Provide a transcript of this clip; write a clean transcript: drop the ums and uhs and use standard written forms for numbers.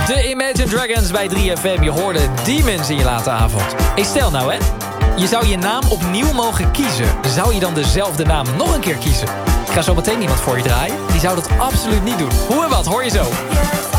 De Imagine Dragons bij 3FM. Je hoorde Demons in je late avond. Hey, stel nou hè. Je zou je naam opnieuw mogen kiezen. Zou je dan dezelfde naam nog een keer kiezen? Ik ga zo meteen iemand voor je draaien. Die zou dat absoluut niet doen. Hoe en wat, hoor je zo.